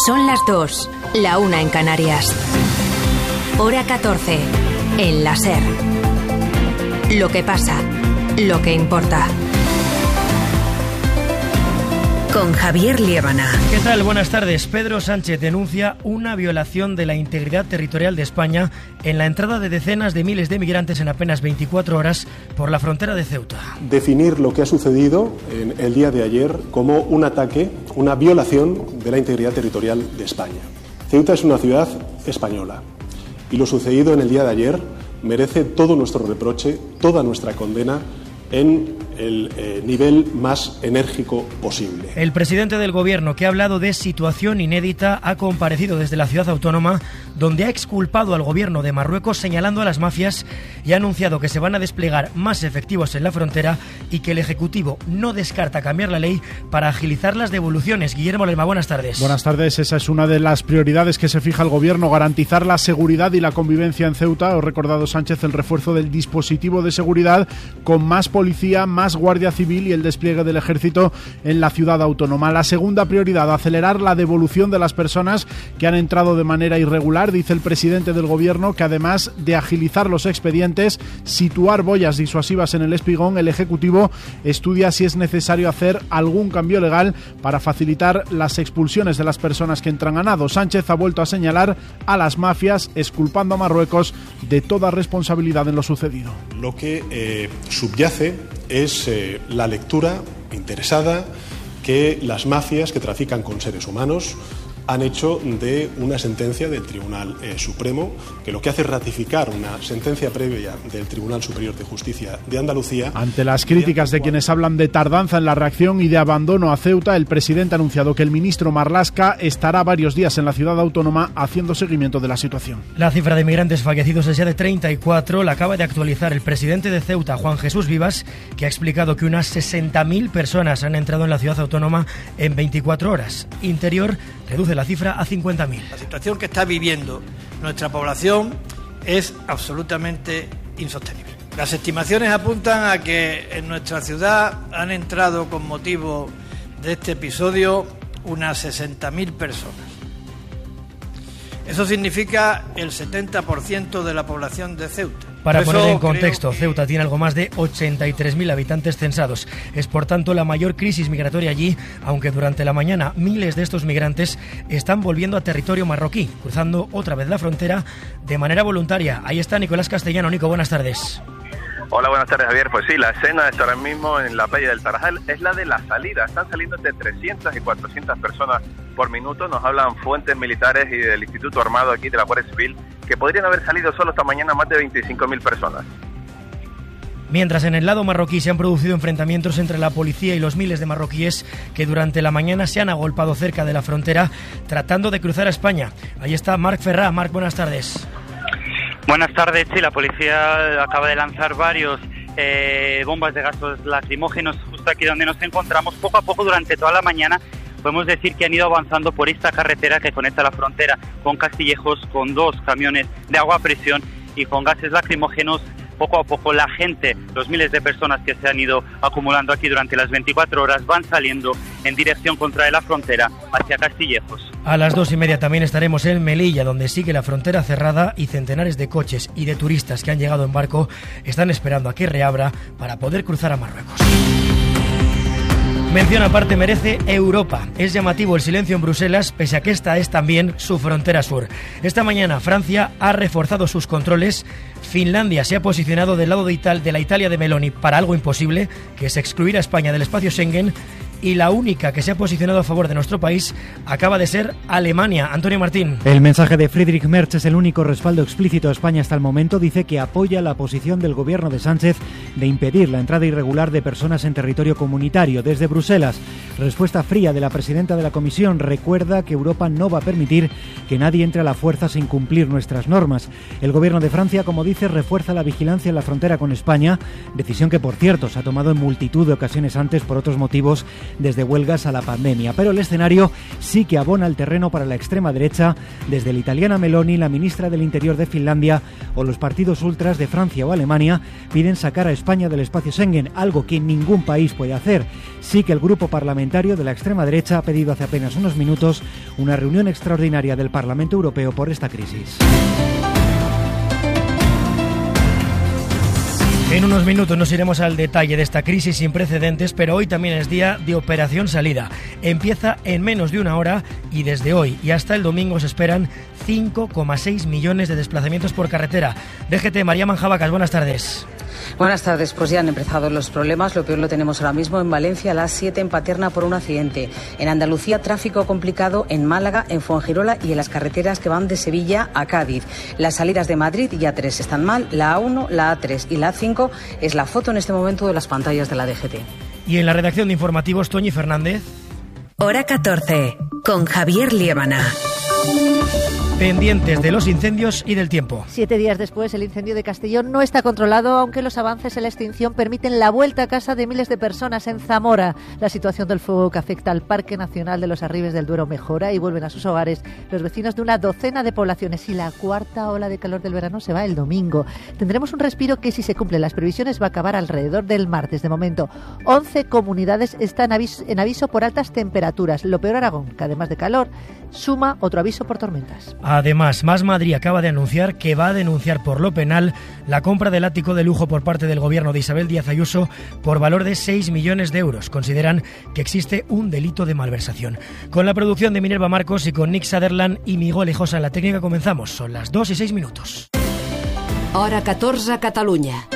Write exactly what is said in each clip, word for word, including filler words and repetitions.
Son las dos, la una en Canarias. Hora catorce, en la SER. Lo que pasa, lo que importa. Con Javier Liébana. ¿Qué tal? Buenas tardes. Pedro Sánchez denuncia una violación de la integridad territorial de España en la entrada de decenas de miles de migrantes en apenas veinticuatro horas por la frontera de Ceuta. Definir lo que ha sucedido en el día de ayer como un ataque, una violación de la integridad territorial de España. Ceuta es una ciudad española y lo sucedido en el día de ayer merece todo nuestro reproche, toda nuestra condena en el eh, nivel más enérgico posible. El presidente del Gobierno, que ha hablado de situación inédita, ha comparecido desde la ciudad autónoma, donde ha exculpado al Gobierno de Marruecos señalando a las mafias y ha anunciado que se van a desplegar más efectivos en la frontera y que el Ejecutivo no descarta cambiar la ley para agilizar las devoluciones. Guillermo Lema, buenas tardes. Buenas tardes. Esa es una de las prioridades que se fija el Gobierno, garantizar la seguridad y la convivencia en Ceuta. Ha recordado Sánchez el refuerzo del dispositivo de seguridad con más policía, más Guardia Civil y el despliegue del Ejército en la ciudad autónoma. La segunda prioridad, acelerar la devolución de las personas que han entrado de manera irregular. Dice el presidente del Gobierno que además de agilizar los expedientes, situar boyas disuasivas en el espigón, el Ejecutivo estudia si es necesario hacer algún cambio legal para facilitar las expulsiones de las personas que entran a nado. Sánchez ha vuelto a señalar a las mafias, exculpando a Marruecos de toda responsabilidad en lo sucedido. Lo que eh, subyace es eh, la lectura interesada que las mafias que trafican con seres humanos han hecho de una sentencia del Tribunal eh, Supremo, que lo que hace es ratificar una sentencia previa del Tribunal Superior de Justicia de Andalucía. Ante las críticas de quienes hablan de tardanza en la reacción y de abandono a Ceuta, el presidente ha anunciado que el ministro Marlaska estará varios días en la ciudad autónoma haciendo seguimiento de la situación. La cifra de migrantes fallecidos es ya de treinta y cuatro, la acaba de actualizar el presidente de Ceuta, Juan Jesús Vivas, que ha explicado que unas sesenta mil personas han entrado en la ciudad autónoma en veinticuatro horas. Interior reduce la cifra a cincuenta mil. La situación que está viviendo nuestra población es absolutamente insostenible. Las estimaciones apuntan a que en nuestra ciudad han entrado con motivo de este episodio unas sesenta mil personas. Eso significa el setenta por ciento de la población de Ceuta. Para Por poner en eso contexto, que... Ceuta tiene algo más de ochenta y tres mil habitantes censados. Es por tanto la mayor crisis migratoria allí, aunque durante la mañana miles de estos migrantes están volviendo a territorio marroquí, cruzando otra vez la frontera de manera voluntaria. Ahí está Nicolás Castellano. Nico, buenas tardes. Hola, buenas tardes, Javier. Pues sí, la escena está ahora mismo en la playa del Tarajal es la de la salida. Están saliendo entre trescientas y cuatrocientas personas por minuto. Nos hablan fuentes militares y del Instituto Armado aquí de la Guardia Civil que podrían haber salido solo esta mañana más de veinticinco mil personas. Mientras en el lado marroquí se han producido enfrentamientos entre la policía y los miles de marroquíes que durante la mañana se han agolpado cerca de la frontera tratando de cruzar a España. Ahí está Marc Ferrá. Marc, buenas tardes. Buenas tardes. Sí, la policía acaba de lanzar varios eh, bombas de gases lacrimógenos justo aquí donde nos encontramos. Poco a poco durante toda la mañana podemos decir que han ido avanzando por esta carretera que conecta la frontera con Castillejos, con dos camiones de agua a presión y con gases lacrimógenos. Poco a poco la gente, los miles de personas que se han ido acumulando aquí durante las veinticuatro horas van saliendo en dirección contra la frontera hacia Castillejos. A las dos y media también estaremos en Melilla, donde sigue la frontera cerrada y centenares de coches y de turistas que han llegado en barco están esperando a que reabra para poder cruzar a Marruecos. Mención aparte merece Europa. Es llamativo el silencio en Bruselas, pese a que esta es también su frontera sur. Esta mañana Francia ha reforzado sus controles. Finlandia se ha posicionado del lado de, Ital- de la Italia de Meloni para algo imposible, que es excluir a España del espacio Schengen. Y la única que se ha posicionado a favor de nuestro país acaba de ser Alemania. Antonio Martín. El mensaje de Friedrich Merz es el único respaldo explícito a España hasta el momento. Dice que apoya la posición del gobierno de Sánchez de impedir la entrada irregular de personas en territorio comunitario. Desde Bruselas, respuesta fría de la presidenta de la Comisión. Recuerda que Europa no va a permitir que nadie entre a la fuerza sin cumplir nuestras normas. El gobierno de Francia, como dice, refuerza la vigilancia en la frontera con España, decisión que, por cierto, se ha tomado en multitud de ocasiones antes por otros motivos desde huelgas a la pandemia. Pero el escenario sí que abona el terreno para la extrema derecha, desde la italiana Meloni, la ministra del Interior de Finlandia o los partidos ultras de Francia o Alemania piden sacar a España del espacio Schengen, algo que ningún país puede hacer. Sí que el grupo parlamentario de la extrema derecha ha pedido hace apenas unos minutos una reunión extraordinaria del Parlamento Europeo por esta crisis. En unos minutos nos iremos al detalle de esta crisis sin precedentes, pero hoy también es día de Operación Salida. Empieza en menos de una hora y desde hoy y hasta el domingo se esperan cinco coma seis millones de desplazamientos por carretera. D G T, María Manjabacas, buenas tardes. Buenas tardes, pues ya han empezado los problemas. Lo peor lo tenemos ahora mismo en Valencia, a las siete en Paterna por un accidente. En Andalucía, tráfico complicado en Málaga, en Fuengirola y en las carreteras que van de Sevilla a Cádiz. Las salidas de Madrid y A tres están mal, la A uno, la A tres y la A cinco es la foto en este momento de las pantallas de la D G T. Y en la redacción de informativos, Toñi Fernández. Hora catorce, con Javier Liébana. Pendientes de los incendios y del tiempo. Siete días después, el incendio de Castellón no está controlado, aunque los avances en la extinción permiten la vuelta a casa de miles de personas en Zamora. La situación del fuego que afecta al Parque Nacional de los Arribes del Duero mejora y vuelven a sus hogares los vecinos de una docena de poblaciones. Y la cuarta ola de calor del verano se va el domingo. Tendremos un respiro que, si se cumplen las previsiones, va a acabar alrededor del martes. De momento, once comunidades están en aviso por altas temperaturas. Lo peor, Aragón, que además de calor, suma otro aviso por tormentas. Además, Más Madrid acaba de anunciar que va a denunciar por lo penal la compra del ático de lujo por parte del gobierno de Isabel Díaz Ayuso por valor de seis millones de euros. Consideran que existe un delito de malversación. Con la producción de Minerva Marcos y con Nick Sutherland y Miguel Ejosa en la técnica comenzamos. Son las dos y seis minutos. Hora catorze, Catalunya.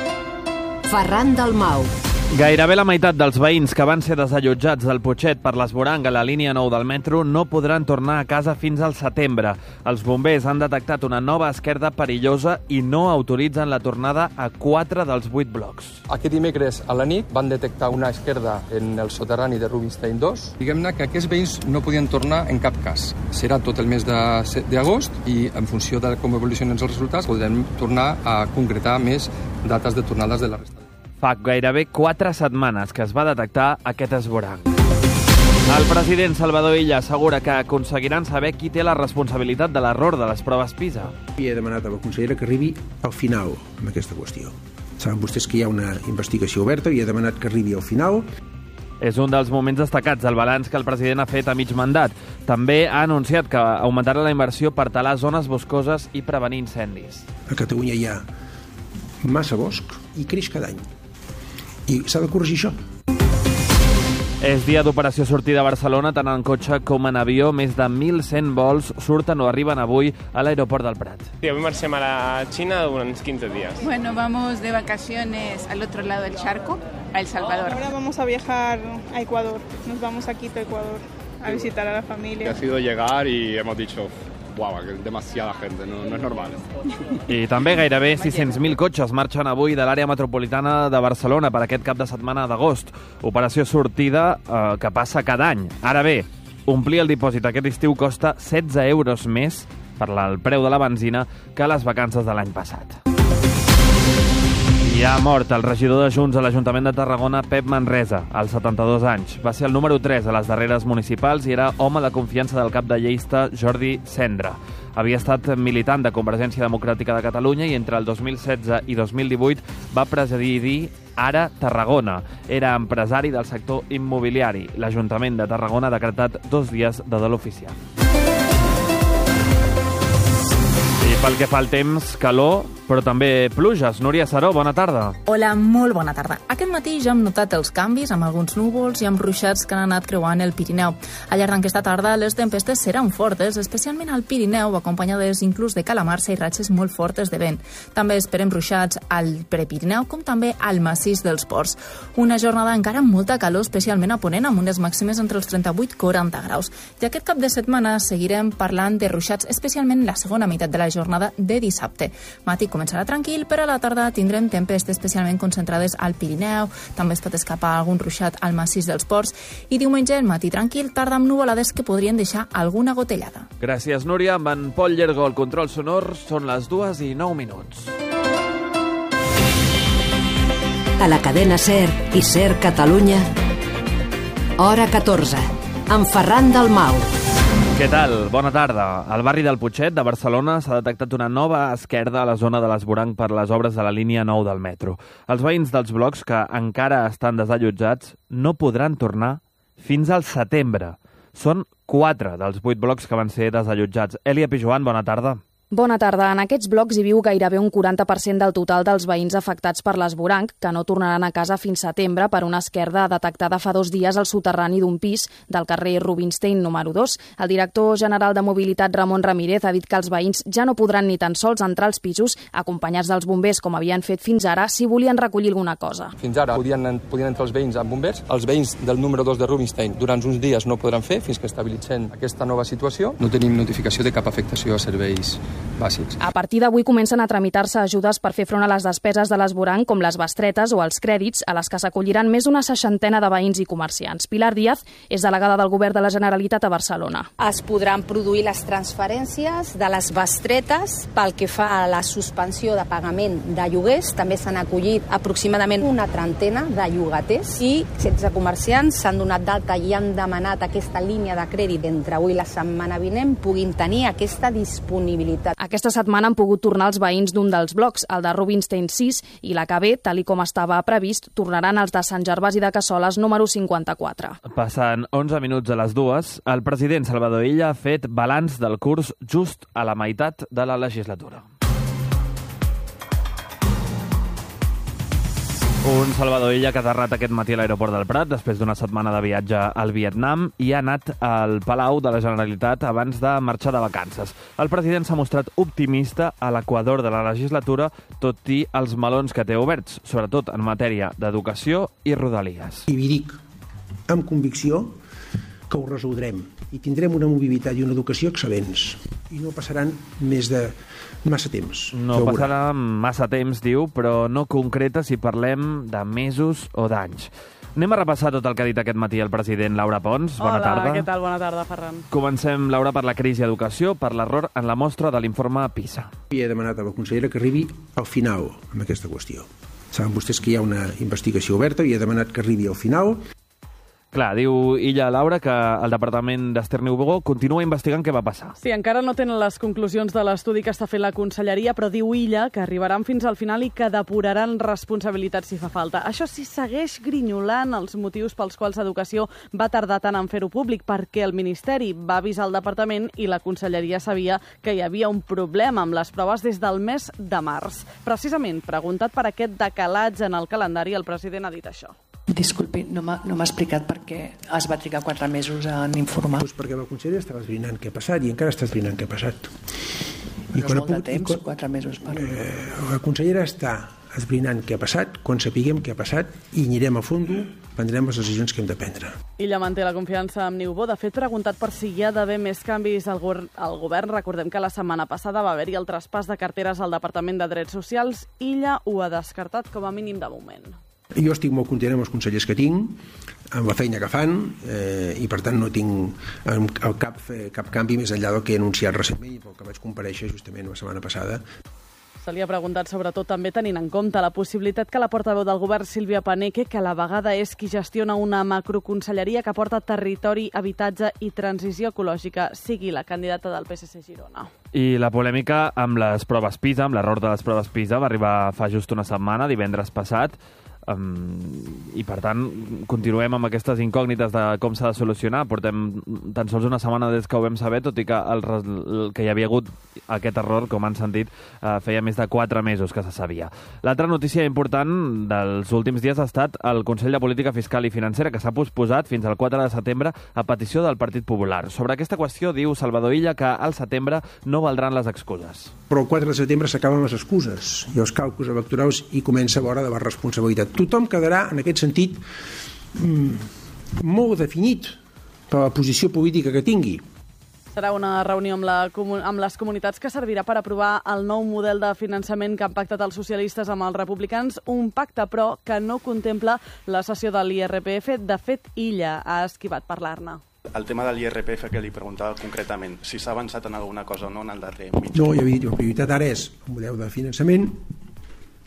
Ferran Dalmau. Gairebé la meitat dels veïns que van ser desallotjats del Putxet per l'esborang a la línia nou del metro no podran tornar a casa fins al setembre. Els bombers han detectat una nova esquerda perillosa i no autoritzen la tornada a quatre dels vuit blocs. Aquest dimecres a la nit van detectar una esquerda en el soterrani de Rubinstein dos. Diguem-ne que aquests veïns no podien tornar en cap cas. Serà tot el mes d'agost i en funció de com evolucionen els resultats podrem tornar a concretar més dates de tornades de la resta. Fa gairebé quatre setmanes que es va detectar aquest esborang. El president Salvador Illa assegura que aconseguiran saber qui té la responsabilitat de l'error de les proves PISA. I he demanat a la consellera que arribi al final amb aquesta qüestió. Saben vostès que hi ha una investigació oberta i he demanat que arribi al final. És un dels moments destacats del balanç que el president ha fet a mig mandat. També ha anunciat que augmentarà la inversió per talar zones boscoses i prevenir incendis. A Catalunya hi ha massa bosc i creix cada any. I s'ha de corregir això. És dia d'operació sortida a Barcelona, tant en cotxe com en avió. Més de mil cent vols surten o arriben avui a l'aeroport del Prat. Sí, avui marxem a la Xina unos quince días. Bueno, vamos de vacaciones al otro lado del charco, a El Salvador. Ahora vamos a viajar a Ecuador. Nos vamos a Quito, Ecuador, a visitar a la familia. Ha sido llegar y hemos dicho... Uau, que demasiada gente, no, no és normal. I també gairebé sis-cents mil cotxes marxen avui de l'àrea metropolitana de Barcelona per aquest cap de setmana d'agost. Operació sortida eh, que passa cada any. Ara bé, omplir el dipòsit aquest estiu costa setze euros més per el preu de la benzina que les vacances de l'any passat. I ha mort el regidor de Junts a l'Ajuntament de Tarragona, Pep Manresa, als setanta-dos anys. Va ser el número tres a les darreres municipals i era home de confiança del cap de llista Jordi Cendra. Havia estat militant de Convergència Democràtica de Catalunya i entre el dos mil setze i dos mil divuit va presidir Ara Tarragona. Era empresari del sector immobiliari. L'Ajuntament de Tarragona ha decretat dos dies de dol oficial. I pel que fa al temps, calor, però també pluges. Núria Saró, bona tarda. Hola, molt bona tarda. Aquest matí ja hem notat els canvis amb alguns núvols i amb ruixats que han anat creuant el Pirineu. Al llarg d'aquesta tarda les tempestes seran fortes, especialment al Pirineu, acompanyades inclús de calamarsa i ratxes molt fortes de vent. També esperem ruixats al Prepirineu, com també al massís dels Ports. Una jornada encara amb molta calor, especialment a Ponent, amb unes màximes entre els trenta-vuit i quaranta graus. I aquest cap de setmana seguirem parlant de ruixats, especialment la segona meitat de la jornada de dissabte. Matí començarà tranquil, però a la tarda tindrem tempestes especialment concentrades al Pirineu, també es pot escapar algun ruixat al massís dels Ports, i diumenge el matí tranquil, tarda amb nuvolades que podrien deixar alguna gotellada. Gràcies, Núria. Amb en Pol Llergo, el control sonor, són les dues i nou minuts. A la cadena SER i SER Catalunya, Hora catorze, amb Ferran Dalmau. Què tal? Bona tarda. Al barri del Putxet de Barcelona s'ha detectat una nova esquerda a la zona de l'Esvoranc per les obres de la línia nou del metro. Els veïns dels blocs que encara estan desallotjats no podran tornar fins al setembre. Són quatre dels vuit blocs que van ser desallotjats. Èlia Pijoan, bona tarda. Bona tarda. En aquests blocs hi viu gairebé un quaranta per cent del total dels veïns afectats per l'Esvoranc, que no tornaran a casa fins setembre per una esquerda detectada fa dos dies al soterrani d'un pis del carrer Rubinstein número dos. El director general de Mobilitat, Ramon Ramírez, ha dit que els veïns ja no podran ni tan sols entrar als pisos acompanyats dels bombers, com havien fet fins ara, si volien recollir alguna cosa. Fins ara podien, podien entrar els veïns amb bombers. Els veïns del número dos de Rubinstein durant uns dies no podran fer fins que estabilitzem aquesta nova situació. No tenim notificació de cap afectació a serveis bàsics. A partir d'avui comencen a tramitar-se ajudes per fer front a les despeses de l'Esvoranc, com les bestretes o els crèdits, a les que s'acolliran més d'una seixantena de veïns i comerciants. Pilar Díaz és delegada del Govern de la Generalitat a Barcelona. Es podran produir les transferències de les bestretes pel que fa a la suspensió de pagament de lloguers. També s'han acollit aproximadament una trentena de llogaters i setze comerciants s'han donat d'alta i han demanat aquesta línia de crèdit entre avui i la setmana vinent puguin tenir aquesta disponibilitat. Aquesta setmana han pogut tornar els veïns d'un dels blocs, el de Rubinstein sis, i la que ve, tal i com estava previst, tornaran els de Sant Gervasi de Cassoles número cinquanta-quatre. Passant onze minuts a les dues, el president Salvador Illa ha fet balanç del curs just a la meitat de la legislatura. Un Salvador Illa que ha aterrat aquest matí a l'aeroport del Prat després d'una setmana de viatge al Vietnam i ha anat al Palau de la Generalitat abans de marxar de vacances. El president s'ha mostrat optimista a l'equador de la legislatura, tot i els melons que té oberts, sobretot en matèria d'educació i rodalies. I vi dic amb convicció que ho resoldrem i tindrem una mobilitat i una educació excel·lents i no passaran més de massa temps. No passarà massa temps, diu, però no concreta si parlem de mesos o d'anys. Anem a repassar tot el que ha dit aquest matí el president. Laura Pons, bona Hola, tarda. Hola, què tal? Bona tarda, Ferran. Comencem, Laura, per la crisi d'educació, per l'error en la mostra de l'informe PISA. He demanat a la consellera que arribi al final amb aquesta qüestió. Saben vostès que hi ha una investigació oberta i he demanat que arribi al final. Clar, diu Illa Laura que el Departament d'Ester Niubó continua investigant què va passar. Sí, encara no tenen les conclusions de l'estudi que està fent la Conselleria, però diu Illa que arribaran fins al final i que depuraran responsabilitats si fa falta. Això sí, segueix grinyolant els motius pels quals Educació va tardar tant en fer-ho públic, perquè el Ministeri va avisar el Departament i la Conselleria sabia que hi havia un problema amb les proves des del mes de març. Precisament, preguntat per aquest decalatge en el calendari, el president ha dit això. Disculpi, no m'ha no explicat per què es va trigar quatre mesos en informar. Doncs perquè la consellera estava esbrinant què ha passat i encara està esbrinant què ha passat. I no és molt de temps, quan... quatre mesos per... Eh, la consellera està esbrinant què ha passat, quan sapiguem què ha passat i anirem a fons, prendrem les decisions que hem de prendre. Illa manté la confiança amb Niubó. De fet, preguntat per si hi ha d'haver més canvis al, go al govern, recordem que la setmana passada va haver-hi el traspàs de carteres al Departament de Drets Socials. Illa ho ha descartat com a mínim de moment. Jo estic molt content amb els consellers que tinc, amb la feina que fan, eh, i per tant no tinc el cap, cap canvi més enllà del que he anunciat recentment i pel que vaig comparèixer justament la setmana passada. Se li ha preguntat sobretot també tenint en compte la possibilitat que la portaveu del govern, Sílvia Paneque, que a la vegada és qui gestiona una macroconselleria que porta territori, habitatge i transició ecològica, sigui la candidata del P S C Girona. I la polèmica amb les proves PISA, amb l'error de les proves PISA, va arribar fa just una setmana, divendres passat, Um, i per tant continuem amb aquestes incògnites de com s'ha de solucionar. Portem tan sols una setmana des que ho vam saber, tot i que el, el que hi havia hagut aquest error, com han sentit, uh, feia més de quatre mesos que se sabia. L'altra notícia important dels últims dies ha estat el Consell de Política Fiscal i Financera, que s'ha posposat fins al quatre de setembre a petició del Partit Popular. Sobre aquesta qüestió diu Salvador Illa que al setembre no valdran les excuses. Però el quatre de setembre s'acaben les excuses i els càlculs electorals i comença l'hora de la responsabilitat. Tothom quedarà, en aquest sentit, mmm, molt definit per la posició política que tingui. Serà una reunió amb, la, amb les comunitats que servirà per aprovar el nou model de finançament que han pactat els socialistes amb els republicans, un pacte, però, que no contempla la cessió de l'I R P F. De fet, Illa ha esquivat parlar-ne. El tema de l'I R P F que li preguntava concretament, si s'ha avançat en alguna cosa o no en el darrer mig. No, ja havia dit, la prioritat ara és el model de finançament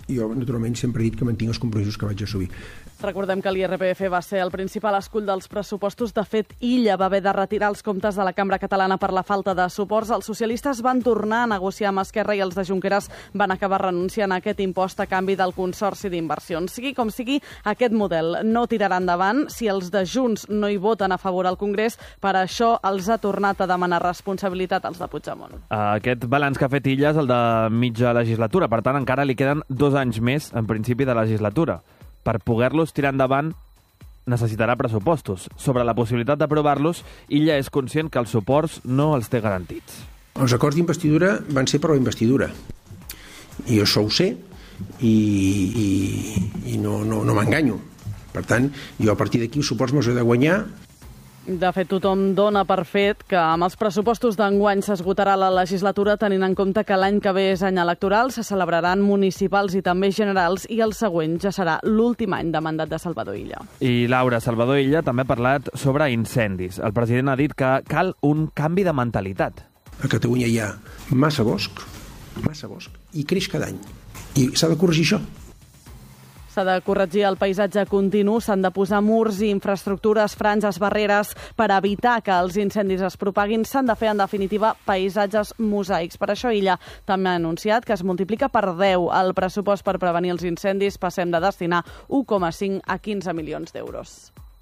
jo, naturalment, sempre he dit que mantinc els compromisos que vaig assumir. Recordem que l'I R P F va ser el principal escull dels pressupostos. De fet, Illa va haver de retirar els comptes de la Cambra Catalana per la falta de suports. Els socialistes van tornar a negociar amb Esquerra i els de Junqueras van acabar renunciant a aquest impost a canvi del Consorci d'Inversions. Sigui com sigui, aquest model no tirarà endavant si els de Junts no hi voten a favor al Congrés. Per això els ha tornat a demanar responsabilitat als de Puigdemont. Aquest balanç que ha fet Illa és el de mitja legislatura. Per tant, encara li queden dos anys més en principi de legislatura. Per poder-los tirar endavant necessitarà pressupostos. Sobre la possibilitat d'aprovar-los, Illa és conscient que els suports no els té garantits. Els acords d'investidura van ser per la investidura. I jo això ho sé i, i, i no, no, no m'enganyo. Per tant, jo a partir d'aquí els suports me'ls he de guanyar. De fet, tothom dona per fet que amb els pressupostos d'enguany s'esgotarà la legislatura, tenint en compte que l'any que ve és any electoral, se celebraran municipals i també generals, i el següent ja serà l'últim any de mandat de Salvador Illa. I Laura, Salvador Illa també ha parlat sobre incendis. El president ha dit que cal un canvi de mentalitat. A Catalunya hi ha massa bosc, massa bosc, i creix cada any. I s'ha de corregir això. S'ha de corregir el paisatge continu, s'han de posar murs i infraestructures, franges, barreres, per evitar que els incendis es propaguin. S'han de fer, en definitiva, paisatges mosaics. Per això Illa també ha anunciat que es multiplica per deu el pressupost per prevenir els incendis. Passem de destinar un coma cinc a quinze milions d'euros.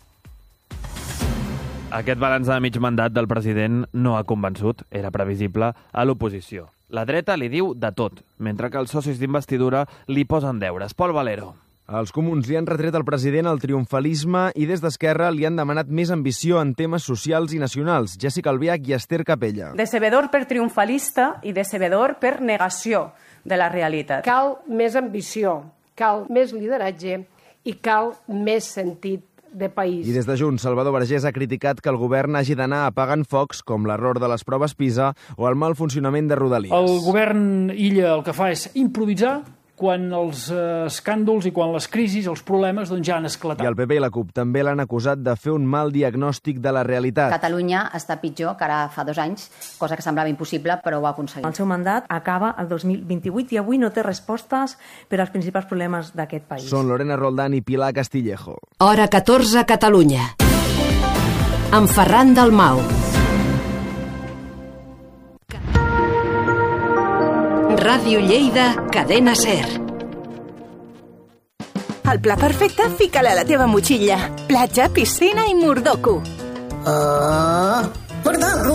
Aquest balanç de mig mandat del president no ha convençut, era previsible, a l'oposició. La dreta li diu de tot, mentre que els socis d'investidura li posen deures. Pol Valero. Els comuns li han retret al president el triomfalisme i des d'Esquerra li han demanat més ambició en temes socials i nacionals. Jessica Albiach i Esther Capella. Decebedor per triomfalista i decebedor per negació de la realitat. Cal més ambició, cal més lideratge i cal més sentit de país. I des de Junts, Salvador Vergés ha criticat que el govern hagi d'anar apagant focs com l'error de les proves PISA o el mal funcionament de Rodalies. El govern Illa el que fa és improvisar quan els eh, escàndols i quan les crisis, els problemes, doncs ja han esclatat. I el P P i la CUP també l'han acusat de fer un mal diagnòstic de la realitat. Catalunya està pitjor que ara fa dos anys, cosa que semblava impossible, però ho ha aconseguit. El seu mandat acaba el dos mil vint-i-vuit i avui no té respostes per als principals problemes d'aquest país. Són Lorena Roldán i Pilar Castillejo. Hora catorze, Catalunya. Amb Ferran Dalmau. Ràdio Lleida, Cadena Ser. El pla perfecte, fica-la a la teva motxilla. Platja, piscina i mordoco. Ah, mordoco!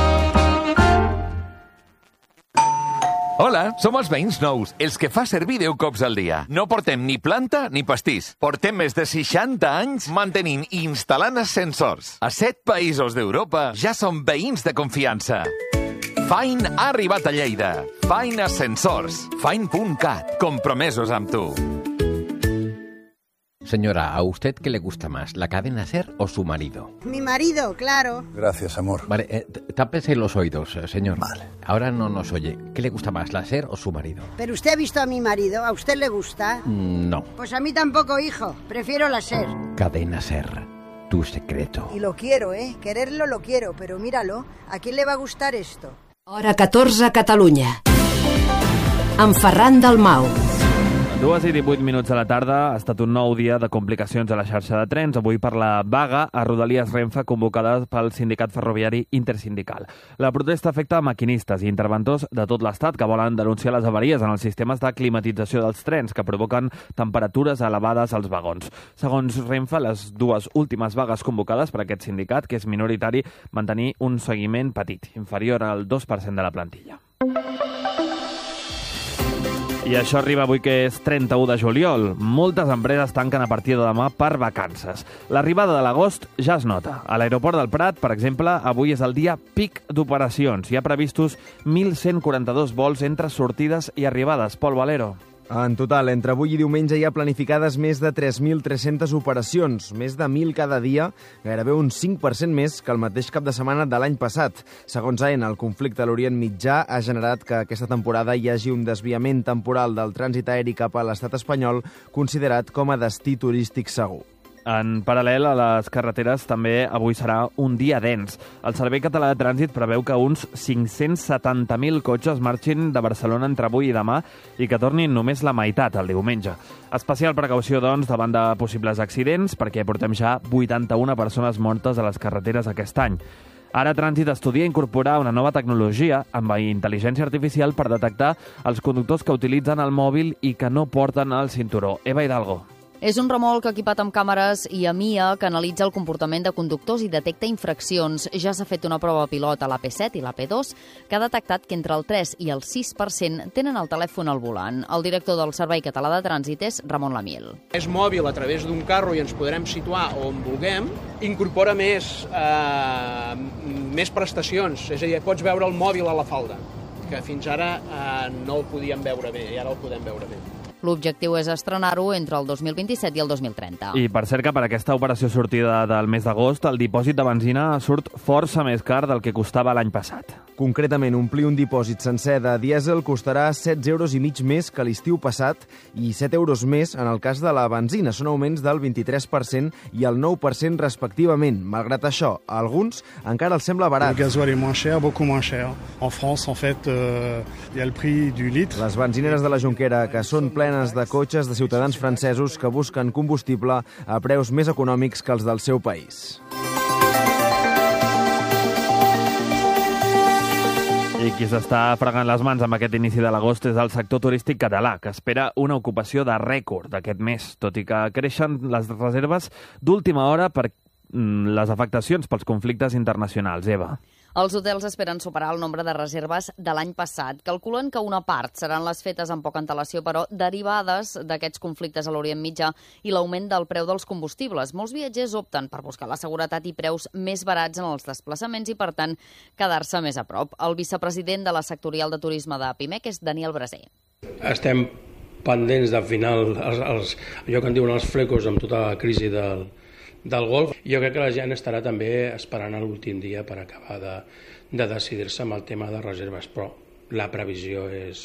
Hola, som els veïns nous, els que fa servir deu cops al dia. No portem ni planta ni pastís. Portem més de seixanta anys mantenint i instal·lant ascensors. A set països d'Europa ja som veïns de confiança. Fine ha arribat a Lleida. Fine Ascensors. Fine punt cat. Compromesos amb tu. Señora, ¿a usted qué le gusta más, la cadena SER o su marido? Mi marido, claro. Gracias, amor. Vale, eh, tápese los oídos, eh, señor. Vale. Ahora no nos oye. ¿Qué le gusta más, la SER o su marido? Pero usted ha visto a mi marido, ¿a usted le gusta? Mm, no. Pues a mí tampoco, hijo. Prefiero la SER. Cadena SER. Tu secreto. Y lo quiero, ¿eh? Quererlo lo quiero, pero míralo. ¿A quién le va a gustar esto? Hora catorze, Catalunya. Amb Ferran Dalmau. Dues i divuit minuts de la tarda ha estat un nou dia de complicacions a la xarxa de trens, avui per la vaga a Rodalies Renfe convocada pel Sindicat Ferroviari Intersindical. La protesta afecta a maquinistes i interventors de tot l'Estat que volen denunciar les avaries en els sistemes de climatització dels trens que provoquen temperatures elevades als vagons. Segons Renfe, les dues últimes vagues convocades per aquest sindicat, que és minoritari, van tenir un seguiment petit, inferior al dos per cent de la plantilla. I això arriba avui, que és trenta-u de juliol. Moltes empreses tanquen a partir de demà per vacances. L'arribada de l'agost ja es nota. A l'aeroport del Prat, per exemple, avui és el dia pic d'operacions. Hi ha previstos mil cent quaranta-dos vols entre sortides i arribades. Pol Valero. En total, entre avui i diumenge hi ha planificades més de tres mil tres-centes operacions, més de mil cada dia, gairebé un cinc per cent més que el mateix cap de setmana de l'any passat. Segons A E N, el conflicte a l'Orient Mitjà ha generat que aquesta temporada hi hagi un desviament temporal del trànsit aeri cap a l'estat espanyol, considerat com a destí turístic segur. En paral·lel a les carreteres també avui serà un dia dens. El Servei Català de Trànsit preveu que uns cinc-cents setanta mil cotxes marxin de Barcelona entre avui i demà i que tornin només la meitat el diumenge. Especial precaució, doncs, davant de possibles accidents, perquè portem ja vuitanta-una persones mortes a les carreteres aquest any. Ara Trànsit estudia incorporar una nova tecnologia amb intel·ligència artificial per detectar els conductors que utilitzen el mòbil i que no porten el cinturó. Eva Hidalgo. És un remolc equipat amb càmeres i A M I A que analitza el comportament de conductors i detecta infraccions. Ja s'ha fet una prova pilot a l'A P set i l'A P dos que ha detectat que entre el tres i el sis per cent tenen el telèfon al volant. El director del Servei Català de Trànsit és Ramon Lamiel. És mòbil a través d'un carro i ens podrem situar on vulguem. Incorpora més, eh, més prestacions, és a dir, pots veure el mòbil a la falda, que fins ara eh, no el podíem veure bé i ara el podem veure bé. L'objectiu és estrenar-ho entre el dos mil vint-i-set i el dos mil trenta. I per cert que per aquesta operació sortida del mes d'agost, el dipòsit de benzina surt força més car del que costava l'any passat. Concretament, omplir un dipòsit sencer de dièsel costarà setze euros i mig més que l'estiu passat i set euros més en el cas de la benzina. Són augments del vint-i-tres per cent i el nou per cent respectivament. Malgrat això, a alguns encara els sembla barat. El gasoil est moins cher, beaucoup moins cher. En France, en fait, euh, il y a le prix du litre. Les benzineres de la Jonquera, que són plenes de cotxes de ciutadans francesos que busquen combustible a preus més econòmics que els del seu país. I qui s'està fregant les mans amb aquest inici de l'agost és el sector turístic català, que espera una ocupació de rècord aquest mes, tot i que creixen les reserves d'última hora per les afectacions pels conflictes internacionals. Eva. Els hotels esperen superar el nombre de reserves de l'any passat. Calculen que una part seran les fetes amb poca antelació, però derivades d'aquests conflictes a l'Orient Mitjà i l'augment del preu dels combustibles. Molts viatgers opten per buscar la seguretat i preus més barats en els desplaçaments i, per tant, quedar-se més a prop. El vicepresident de la sectorial de turisme de Pimec és Daniel Braser. Estem pendents de final els, els, allò que en diuen els flecos amb tota la crisi del del golf. Jo crec que la gent estarà també esperant l'últim dia per acabar de, de decidir-se amb el tema de reserves, però la previsió és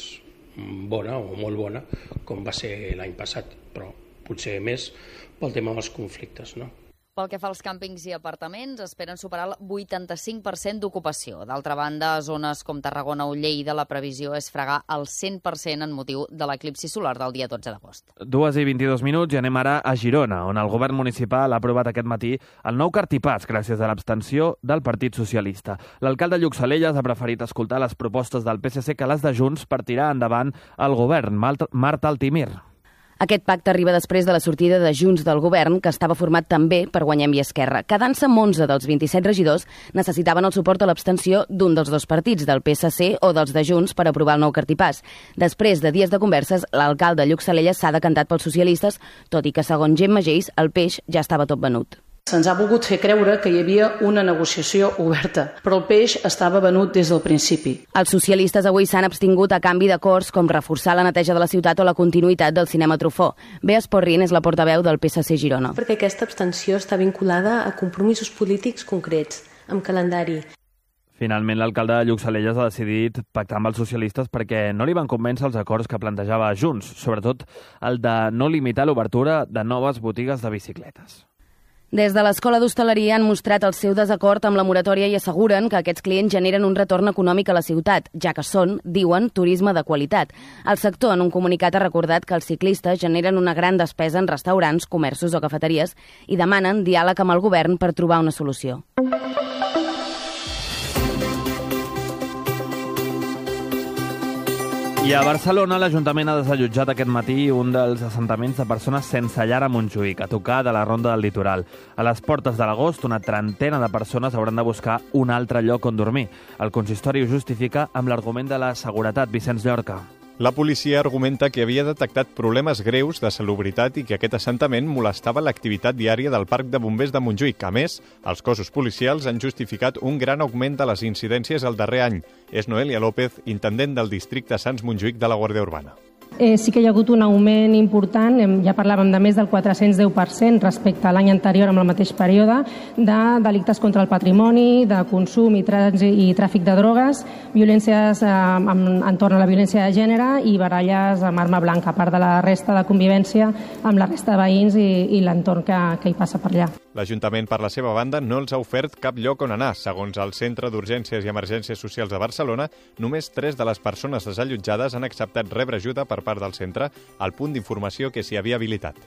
bona o molt bona, com va ser l'any passat, però potser més pel tema dels conflictes, no? Pel que fa als càmpings i apartaments, esperen superar el vuitanta-cinc per cent d'ocupació. D'altra banda, a zones com Tarragona o Lleida, la previsió és fregar el cent per cent en motiu de l'eclipsi solar del dia dotze d'agost. Dues i vint-i-dos minuts i anem ara a Girona, on el govern municipal ha aprovat aquest matí el nou cartipàs gràcies a l'abstenció del Partit Socialista. L'alcalde Lluc Salellas ha preferit escoltar les propostes del P S C que les de Junts per tirar endavant el govern. Marta Altimir. Aquest pacte arriba després de la sortida de Junts del govern, que estava format també per Guanyem i Esquerra. Quedant-se amb onze dels vint-i-set regidors, necessitaven el suport a l'abstenció d'un dels dos partits, del P S C o dels de Junts, per aprovar el nou cartipàs. Després de dies de converses, l'alcalde Lluc Salellas s'ha decantat pels socialistes, tot i que, segons Gemma Geis, el peix ja estava tot venut. Se'ns ha volgut fer creure que hi havia una negociació oberta, però el peix estava venut des del principi. Els socialistes avui s'han abstingut a canvi d'acords com reforçar la neteja de la ciutat o la continuïtat del cinema Truffaut. Bea Esporrin és la portaveu del P S C Girona. Perquè aquesta abstenció està vinculada a compromisos polítics concrets, amb calendari. Finalment, l'alcalde Lluc Salellas ha decidit pactar amb els socialistes perquè no li van convèncer els acords que plantejava Junts, sobretot el de no limitar l'obertura de noves botigues de bicicletes. Des de l'Escola d'Hostaleria han mostrat el seu desacord amb la moratòria i asseguren que aquests clients generen un retorn econòmic a la ciutat, ja que són, diuen, turisme de qualitat. El sector, en un comunicat, ha recordat que els ciclistes generen una gran despesa en restaurants, comerços o cafeteries i demanen diàleg amb el govern per trobar una solució. I a Barcelona, l'Ajuntament ha desallotjat aquest matí un dels assentaments de persones sense llar a Montjuïc, a tocar de la Ronda del Litoral. A les portes de l'agost, una trentena de persones hauran de buscar un altre lloc on dormir. El consistori ho justifica amb l'argument de la seguretat. Vicenç Llorca. La policia argumenta que havia detectat problemes greus de salubritat i que aquest assentament molestava l'activitat diària del Parc de Bombers de Montjuïc. A més, els cossos policials han justificat un gran augment de les incidències el darrer any. És Noelia López, intendent del districte Sants Montjuïc de la Guàrdia Urbana. eh, sí que hi ha hagut un augment important, ja parlàvem de més del quatre-cents deu per cent respecte a l'any anterior amb el mateix període, de delictes contra el patrimoni, de consum i, i tràfic de drogues, violències eh, entorn a la violència de gènere i baralles amb arma blanca, a part de la resta de convivència amb la resta de veïns i, i l'entorn que, que hi passa per allà. L'Ajuntament, per la seva banda, no els ha ofert cap lloc on anar. Segons el Centre d'Urgències i Emergències Socials de Barcelona, només tres de les persones desallotjades han acceptat rebre ajuda per part del centre, al punt d'informació que s'hi havia habilitat.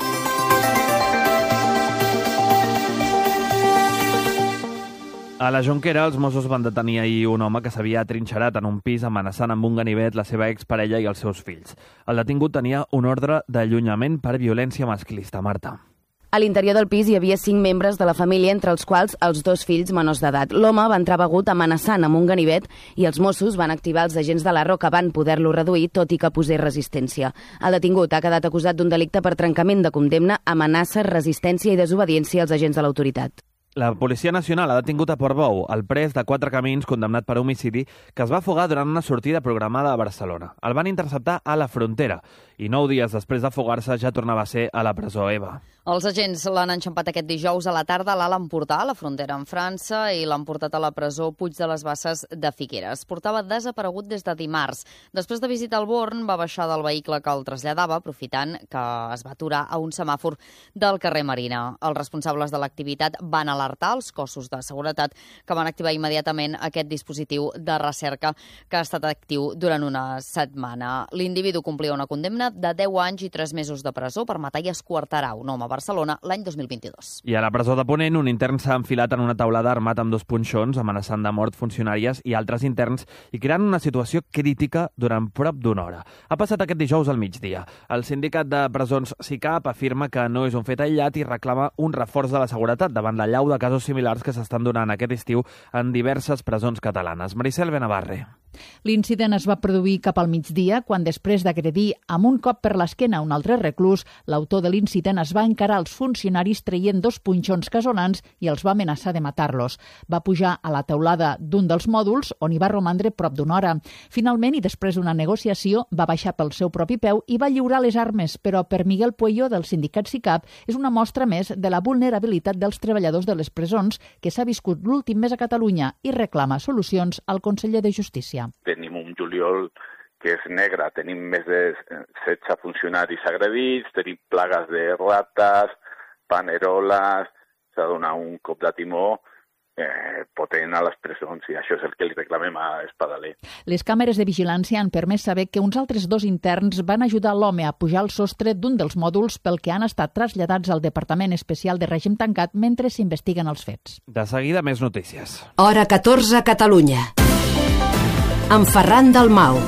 A la Jonquera, els Mossos van detenir ahir un home que s'havia atrinxerat en un pis amenaçant amb un ganivet la seva exparella i els seus fills. El detingut tenia un ordre d'allunyament per violència masclista. Marta. A l'interior del pis hi havia cinc membres de la família, entre els quals els dos fills menors d'edat. L'home va entrar begut amenaçant amb un ganivet i els Mossos van activar els agents de l'A R O que van poder-lo reduir, tot i que posés resistència. El detingut ha quedat acusat d'un delicte per trencament de condemna, amenaça, resistència i desobediència als agents de l'autoritat. La Policia Nacional ha detingut a Portbou, el pres de Quatre Camins condemnat per homicidi, que es va afogar durant una sortida programada a Barcelona. El van interceptar a la frontera i nou dies després d'afogar-se ja tornava a ser a la presó EVA. Els agents l'han enxampat aquest dijous a la tarda a l'Alt Empordà, a la frontera amb França, i l'han portat a la presó Puig de les Basses de Figueres. Portava desaparegut des de dimarts. Després de visitar el Born, va baixar del vehicle que el traslladava, aprofitant que es va aturar a un semàfor del carrer Marina. Els responsables de l'activitat van alertar els cossos de seguretat, que van activar immediatament aquest dispositiu de recerca que ha estat actiu durant una setmana. L'individu complia una condemna de deu anys i tres mesos de presó per matar i esquarterar un home a Barcelona l'any dos mil vint-i-dos. I a la presó de Ponent, un intern s'ha enfilat en una taulada armat amb dos punxons, amenaçant de mort funcionàries i altres interns i creant una situació crítica durant prop d'una hora. Ha passat aquest dijous al migdia. El sindicat de presons SICAP afirma que no és un fet aïllat i reclama un reforç de la seguretat davant la llau de casos similars que s'estan donant aquest estiu en diverses presons catalanes. Maricel Benavarre. L'incident es va produir cap al migdia, quan després d'agredir amb un cop per l'esquena un altre reclús, l'autor de l'incident es va encarar als funcionaris traient dos punxons casonants i els va amenaçar de matar-los. Va pujar a la teulada d'un dels mòduls, on hi va romandre prop d'una hora. Finalment, i després d'una negociació, va baixar pel seu propi peu i va lliurar les armes, però per Miguel Pueyo, del sindicat SICAP, és una mostra més de la vulnerabilitat dels treballadors de les presons que s'ha viscut l'últim mes a Catalunya i reclama solucions al conseller de Justícia. Tenim un juliol que és negre, tenim més de setze funcionaris agredits, tenim plagues de rates, paneroles, s'ha de donar un cop de timó eh, potent a les presons i això és el que li reclamem a Espadaler. Les càmeres de vigilància han permès saber que uns altres dos interns van ajudar l'home a pujar al sostre d'un dels mòduls pel que han estat traslladats al Departament Especial de Règim Tancat mentre s'investiguen els fets. De seguida, més notícies. Hora catorze, Catalunya. Amb Ferran Dalmau.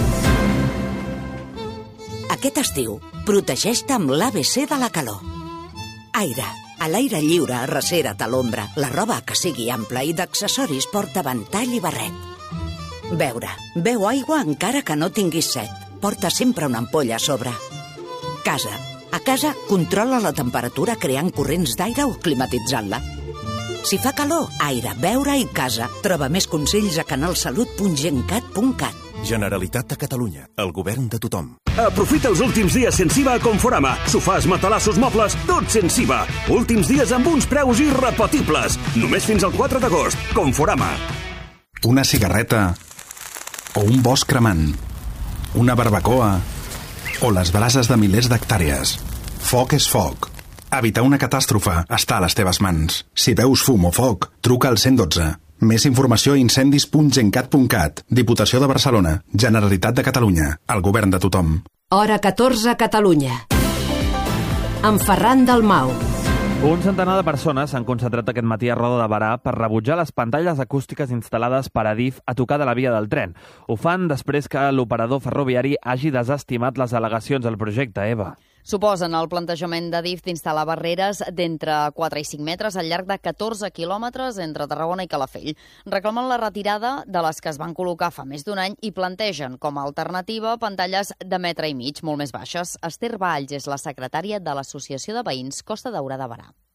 Aquest estiu, protegeix-te amb l'A B C de la calor. Aire, a l'aire lliure, arrecera't a l'ombra. La roba que sigui ampla i d'accessoris porta ventall i barret. Beure, beu aigua encara que no tinguis set. Porta sempre una ampolla a sobre. Casa, a casa controla la temperatura creant corrents d'aire o climatitzant-la. Si fa calor, aire, beure i casa. Troba més consells a canalsalut punt gencat punt cat. Generalitat de Catalunya, el govern de tothom. Aprofita els últims dies sense I V A a Conforama. Sofàs, matalassos, mobles, tot sense I V A. Últims dies amb uns preus irrepetibles. Només fins al quatre d'agost. Conforama. Una cigarreta o un bosc cremant. Una barbacoa o les brases de milers d'hectàrees. Foc és foc. Evitar una catàstrofe està a les teves mans. Si veus fum o foc, truca al cent dotze. Més informació a incendis punt gencat punt cat. Diputació de Barcelona. Generalitat de Catalunya. El govern de tothom. Hora catorze, Catalunya. Amb Ferran Dalmau. Un centenar de persones s'han concentrat aquest matí a Roda de Berà per rebutjar les pantalles acústiques instal·lades per Adif a tocar de la via del tren. Ho fan després que l'operador ferroviari hagi desestimat les al·legacions al projecte, Eva. Suposen el plantejament d'Adif d'instal·lar barreres d'entre quatre i cinc metres al llarg de catorze quilòmetres entre Tarragona i Calafell. Reclamen la retirada de les que es van col·locar fa més d'un any i plantegen com a alternativa pantalles de metre i mig, molt més baixes. Esther Valls és la secretària de l'Associació de Veïns Costa Daurada de Berà.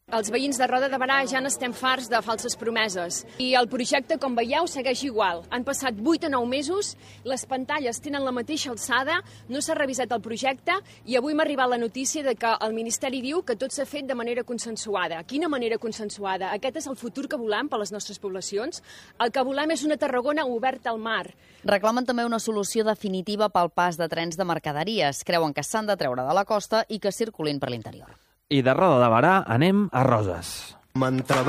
Els veïns de Roda de Berà ja n'estem farts de falses promeses. I el projecte, com veieu, segueix igual. Han passat vuit a nou mesos, les pantalles tenen la mateixa alçada, no s'ha revisat el projecte i avui m'ha arribat la notícia de que el Ministeri diu que tot s'ha fet de manera consensuada. Quina manera consensuada? Aquest és el futur que volem per a les nostres poblacions? El que volem és una Tarragona oberta al mar. Reclamen també una solució definitiva pel pas de trens de mercaderies. Creuen que s'han de treure de la costa i que circulin per l'interior. I de Roda de Berà anem a Roses.